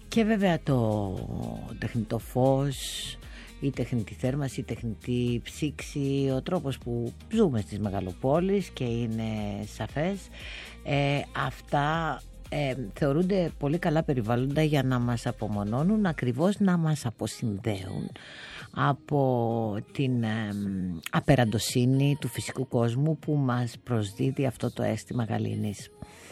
Και βέβαια το τεχνητό φως, η τεχνητή θέρμανση, η τεχνητή ψήξη, ο τρόπος που ζούμε στις μεγαλοπόλεις και είναι σαφές, αυτά θεωρούνται πολύ καλά περιβάλλοντα για να μας απομονώνουν, ακριβώς να μας αποσυνδέουν από την απεραντοσύνη του φυσικού κόσμου που μας προσδίδει αυτό το αίσθημα γαλήνης.